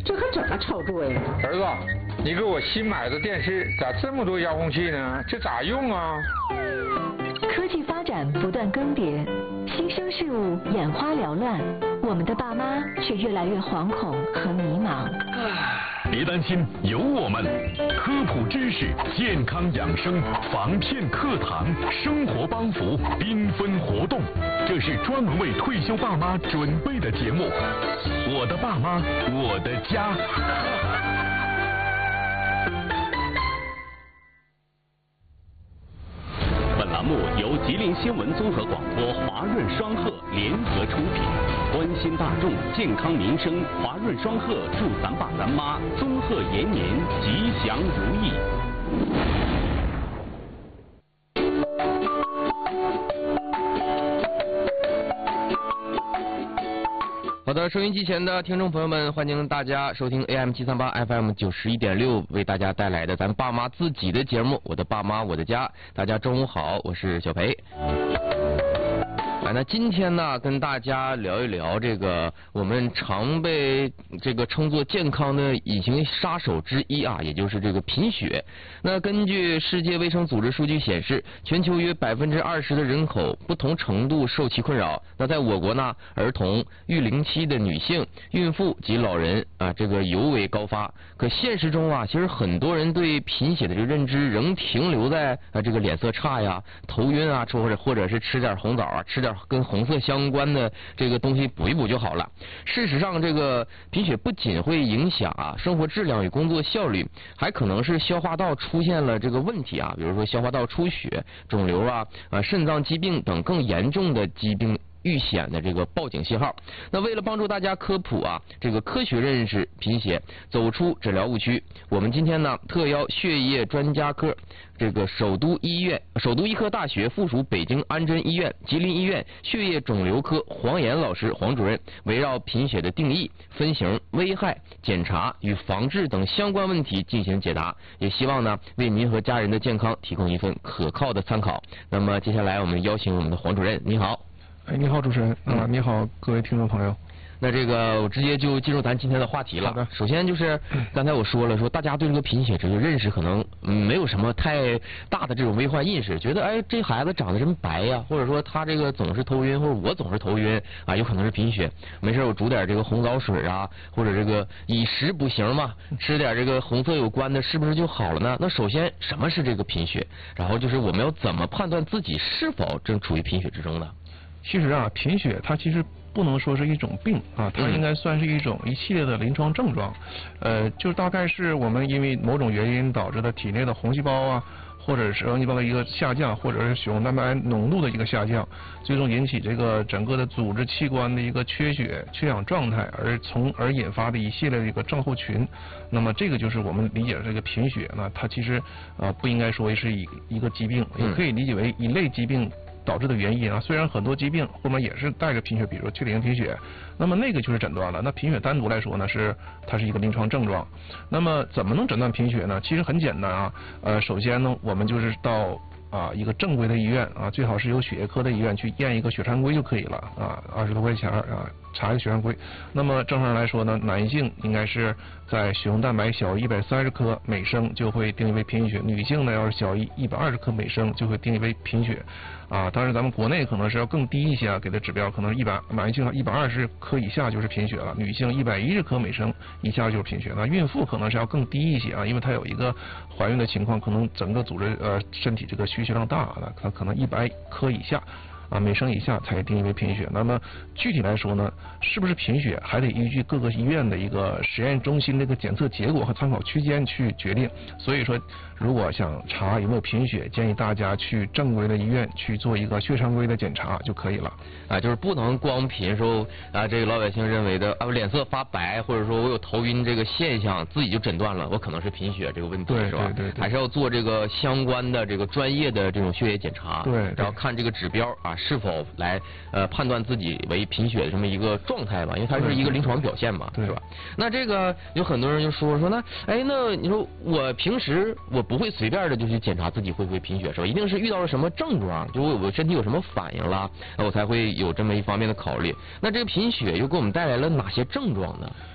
这可怎么操作呀？ 儿子，你给我新买的电视咋这么多遥控器呢？这咋用啊？ 科技发展不断更迭，新生事物眼花缭乱，我们的爸妈却越来越惶恐和迷茫。 别担心，有我们，科普知识、健康养生、防骗课堂、生活帮扶、缤纷活动，这是专门为退休爸妈准备的节目。我的爸妈，我的家。 本栏目由吉林新闻综合广播华润双鹤联合出品，关心大众健康民生，华润双鹤祝咱爸咱妈综合延年吉祥如意。 好的，收音机前的听众朋友们，欢迎大家收听 AM738 FM 91.6为大家带来的咱爸妈自己的节目《我的爸妈我的家》。大家中午好，我是小培。那今天呢，跟大家聊一聊这个我们常被这个称作健康的隐形杀手之一啊，也就是这个贫血。那根据世界卫生组织数据显示，全球约20%的人口不同程度受其困扰。那在我国呢，儿童、育龄期的女性、孕妇及老人啊，这个尤为高发。可现实中啊，其实很多人对贫血的这个认知仍停留在这个脸色差呀、头晕啊，或者是吃点红枣啊，吃点跟红色相关的这个东西补一补就好了。事实上，这个贫血不仅会影响生活质量与工作效率，还可能是消化道出现了这个问题啊，比如说消化道出血、肿瘤肾脏疾病等更严重的疾病预显的这个报警信号。那为了帮助大家科普这个科学认识贫血，走出诊疗误区，我们今天呢特邀血液专家科这个首都医科大学附属北京安贞医院、吉林医院血液肿瘤科黄岩老师黄主任，围绕贫血的定义、分型、危害、检查与防治等相关问题进行解答，也希望呢为您和家人的健康提供一份可靠的参考。那么接下来我们邀请我们的黄主任，你好。 你好，主持人你好，各位听众朋友。 那这个我直接就进入咱今天的话题了。 好的。 首先就是刚才我说了，大家对这个贫血这个认识可能没有什么太大的这种危患意识，觉得这孩子长得真白呀，或者说他这个总是头晕，或者我总是头晕啊，有可能是贫血。没事我煮点这个红枣水啊，或者这个以食补形嘛，吃点这个红色有关的，是不是就好了呢？那首先什么是这个贫血？然后就是我们要怎么判断自己是否正处于贫血之中呢？ 其实贫血它其实不能说是一种病它应该算是一系列的临床症状，就大概是我们因为某种原因导致的体内的红细胞或者是红细胞的一个下降，或者是血红蛋白浓度的一个下降，最终引起这个整个的组织器官的一个缺血、缺氧状态，而引发的一系列的一个症候群。那么这个就是我们理解的这个贫血呢，它其实不应该说是一个疾病，也可以理解为一类疾病导致的原因虽然很多疾病后面也是带着贫血，比如说缺铁性贫血，那么那个就是诊断了。那贫血单独来说呢，它是一个临床症状。那么怎么能诊断贫血呢？其实很简单首先呢，我们就是到一个正规的医院最好是有血液科的医院去验一个血常规就可以了20多块钱查一个血常规。那么正常来说呢，男性应该是在血红蛋白小于130克每升就会定义为贫血，女性呢要是小于120克每升就会定义为贫血当然咱们国内可能是要更低一些给的指标，可能男性120克以下就是贫血了，女性110克每升以下就是贫血。那孕妇可能是要更低一些因为她有一个怀孕的情况，可能整个组织身体这个需血量大她可能100克以下每升以下才定义为贫血。那么具体来说呢，是不是贫血还得依据各个医院的一个实验中心的一个检测结果和参考区间去决定。所以说如果想查有没有贫血，建议大家去正规的医院去做一个血常规的检查就可以了就是不能光凭说这个老百姓认为的脸色发白，或者说我有头晕这个现象，自己就诊断了我可能是贫血这个问题，是吧？ 对， 还是要做这个相关的这个专业的这种血液检查， 对， 然后看这个指标是否来判断自己为贫血的这么一个状态吧，因为它是一个临床表现嘛， 对是吧？那这个有很多人就说那你说我平时我不会随便的就去检查自己会不会贫血，是吧？一定是遇到了什么症状，就我身体有什么反应了，我才会有这么一方面的考虑。那这个贫血又给我们带来了哪些症状呢？